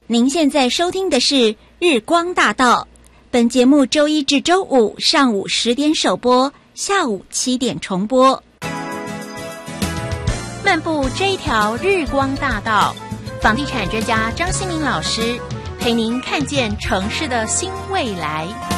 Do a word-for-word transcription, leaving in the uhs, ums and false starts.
您现在收听的是《日光大道》，本节目周一至周五上午十点首播，下午七点重播。 漫步这一条日光大道，房地产专家张新民老师陪您看见城市的新未来。